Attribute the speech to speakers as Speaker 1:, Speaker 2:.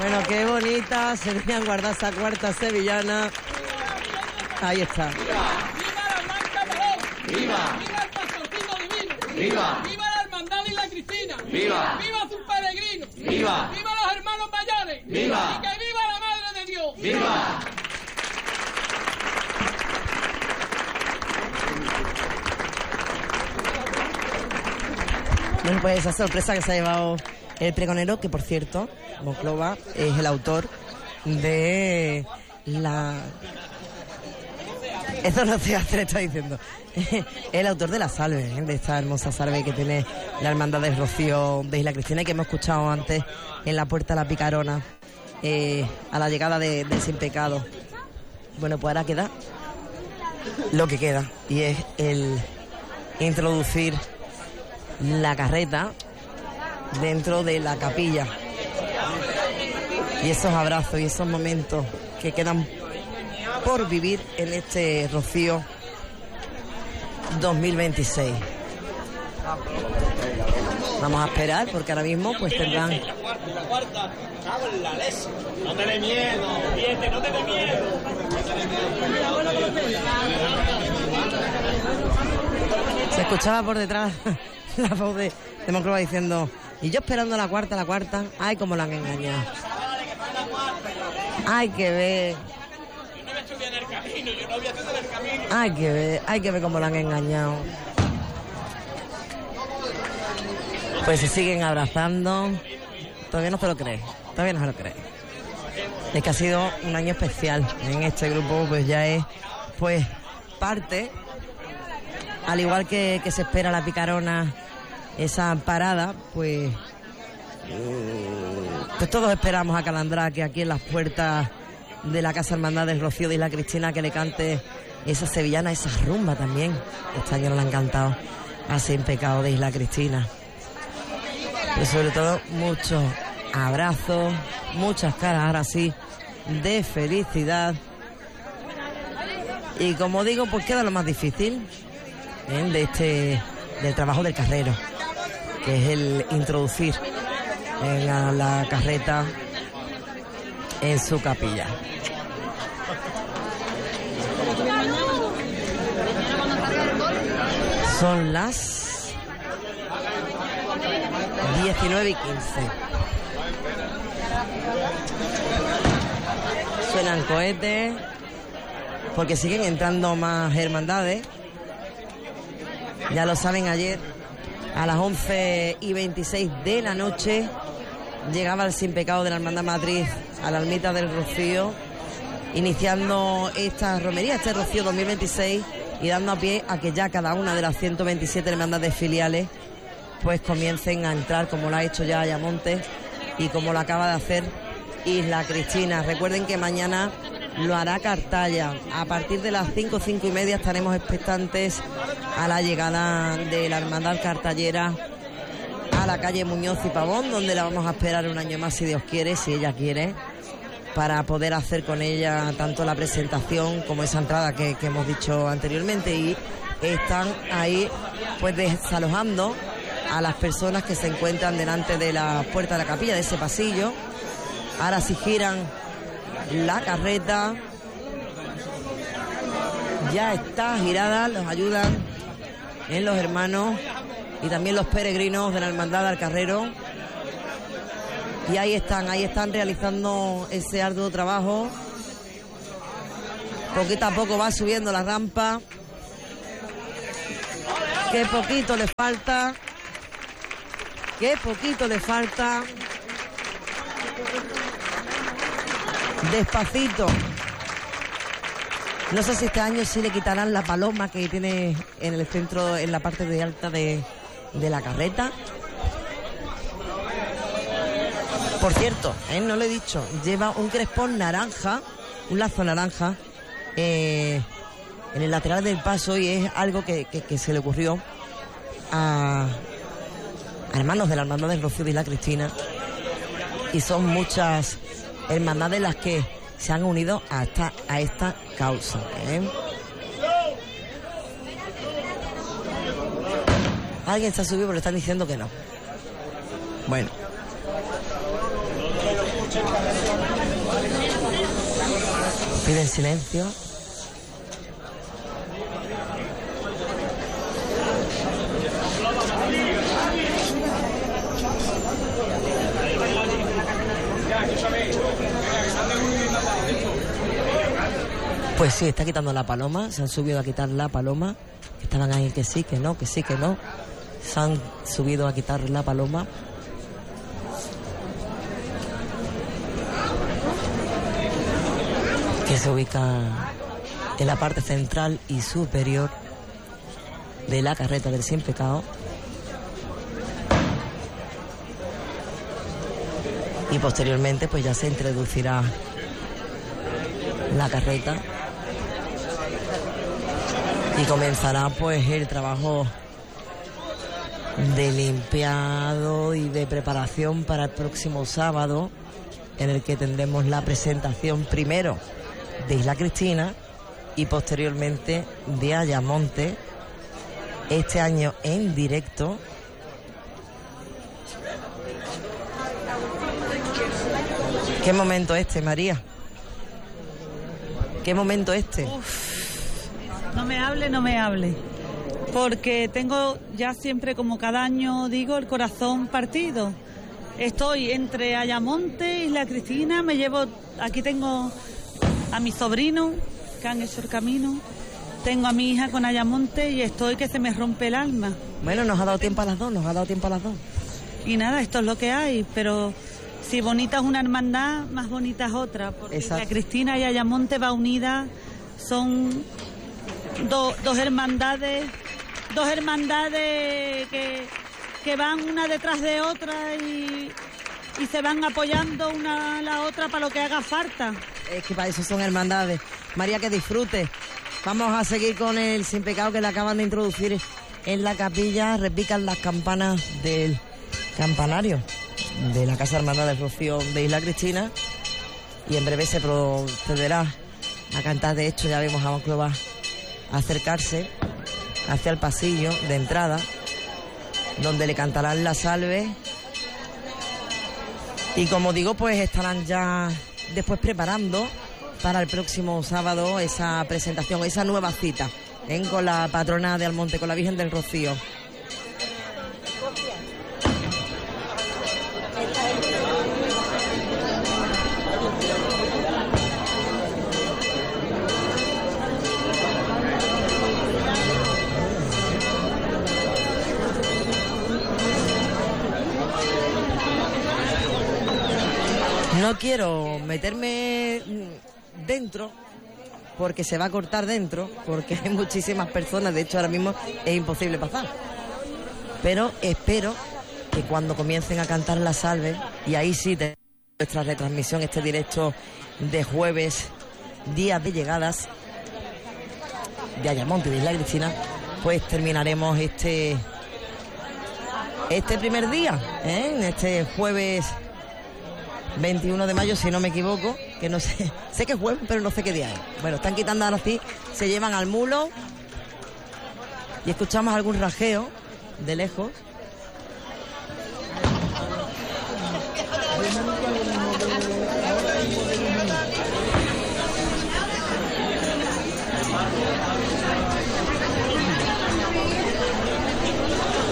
Speaker 1: Bueno, qué bonita, se tenían guardada esa cuarta sevillana. Ahí está.
Speaker 2: ¡Viva la Blanca Paloma!
Speaker 3: ¡Viva!
Speaker 2: ¡Viva el Pastorcito Divino!
Speaker 3: ¡Viva!
Speaker 2: ¡Viva la Hermandad y la Cristina!
Speaker 3: ¡Viva!
Speaker 2: ¡Viva sus peregrinos!
Speaker 3: ¡Viva!
Speaker 2: ¡Viva los hermanos mayores!
Speaker 3: ¡Viva!
Speaker 2: ¡Y que viva la Madre de Dios!
Speaker 3: ¡Viva!
Speaker 1: Bueno, pues esa sorpresa que se ha llevado el pregonero, que por cierto, Monclova es el autor de la... Esto no te está diciendo. El autor de la salve, de esta hermosa salve que tiene la Hermandad del Rocío de Isla Cristina y que hemos escuchado antes en la Puerta de la Picarona, a la llegada del Sin Pecado. Bueno, pues ahora queda lo que queda, y es el introducir la carreta dentro de la capilla. Y esos abrazos y esos momentos que quedan por vivir en este Rocío 2026. Vamos a esperar porque ahora mismo pues tendrán...
Speaker 4: La cuarta, cago en la leche. No te dé miedo, Viete, no te dé miedo.
Speaker 1: Se escuchaba por detrás la voz de Monclova diciendo: y yo esperando la cuarta, ay, cómo la han engañado. Hay que ver.
Speaker 4: Yo no estuve en el camino, yo no había estado en el camino.
Speaker 1: Hay que ver cómo la han engañado. Pues se siguen abrazando. Todavía no se lo cree. Es que ha sido un año especial en este grupo, pues ya es pues parte, al igual que se espera la Picarona, esa parada, pues todos esperamos a Calandrá, que aquí en las puertas de la Casa Hermandad del Rocío de Isla Cristina, que le cante esa sevillana, esa rumba también. Este año nos la han cantado a Sin Pecado de Isla Cristina. Pero sobre todo muchos abrazos, muchas caras ahora sí de felicidad. Y como digo, pues queda lo más difícil del trabajo del carrero, que es el introducir en la carreta en su capilla. Son las 19:15. Suenan cohetes porque siguen entrando más hermandades. Ya lo saben, ayer a las 11:26 de la noche llegaba el Sin Pecado de la Hermandad Matriz a la Ermita del Rocío, iniciando esta romería, este Rocío 2026, y dando a pie a que ya cada una de las 127 hermandades filiales pues comiencen a entrar, como lo ha hecho ya Ayamonte y como lo acaba de hacer Isla Cristina. Recuerden que mañana lo hará Cartaya. A partir de las 5:30 estaremos expectantes a la llegada de la hermandad cartallera a la calle Muñoz y Pavón, donde la vamos a esperar un año más, si Dios quiere, si ella quiere, para poder hacer con ella tanto la presentación como esa entrada que hemos dicho anteriormente. Y están ahí pues desalojando a las personas que se encuentran delante de la puerta de la capilla, de ese pasillo. Ahora sí giran la carreta, ya está girada, los ayudan en los hermanos y también los peregrinos de la Hermandad del Carrero. Y ahí están realizando ese arduo trabajo. Poquito a poco va subiendo la rampa. Qué poquito le falta. Despacito. No sé si este año sí le quitarán la paloma que tiene en el centro, en la parte de alta de la carreta. Por cierto, no lo he dicho, lleva un crespón naranja, un lazo naranja, en el lateral del paso, y es algo que se le ocurrió a hermanos de la Hermandad del Rocío de Isla Cristina, y son muchas hermandades las que se han unido a esta causa. Alguien se ha subido pero le están diciendo que no. Bueno. Piden silencio. Pues sí, está quitando la paloma. Se han subido a quitar la paloma. Estaban ahí que sí, que no, que sí, que no. Se han subido a quitar la paloma. Que se ubica en la parte central y superior de la carreta del Sin Pecado. Y posteriormente pues ya se introducirá la carreta y comenzará pues el trabajo de limpiado y de preparación para el próximo sábado, en el que tendremos la presentación primero de Isla Cristina y posteriormente de Ayamonte, este año en directo. ¿Qué momento este, María? ¿Qué momento este?
Speaker 3: No me hable, porque tengo ya siempre, como cada año digo, el corazón partido. Estoy entre Ayamonte y Isla Cristina, aquí tengo a mis sobrinos que han hecho el camino, tengo a mi hija con Ayamonte y estoy que se me rompe el alma.
Speaker 1: Bueno, nos ha dado tiempo a las dos,
Speaker 3: Y nada, esto es lo que hay, pero si bonita es una hermandad, más bonita es otra, porque Isla Cristina y Ayamonte va unida, son dos hermandades que van una detrás de otra y se van apoyando una a la otra para lo que haga falta.
Speaker 1: Es que para eso son hermandades. María, que disfrute. Vamos a seguir con el Sin Pecado, que le acaban de introducir en la capilla. Repican las campanas del campanario de la Casa Hermandad del Rocío de Isla Cristina, y en breve se procederá a cantar. De hecho, ya vemos a Monclova acercarse hacia el pasillo de entrada, donde le cantarán la salve. Y como digo, pues estarán ya después preparando para el próximo sábado esa presentación, esa nueva cita, con la patrona de Almonte, con la Virgen del Rocío. No quiero meterme dentro, porque se va a cortar dentro, porque hay muchísimas personas. De hecho, ahora mismo es imposible pasar. Pero espero que cuando comiencen a cantar la salve, y ahí sí nuestra retransmisión, este directo de jueves, día de llegadas de Ayamonte y de Isla Cristina, pues terminaremos este primer día, en este jueves 21 de mayo, si no me equivoco, que no sé que es jueves, pero no sé qué día es. Bueno, están quitando ahora sí, se llevan al mulo y escuchamos algún rajeo de lejos.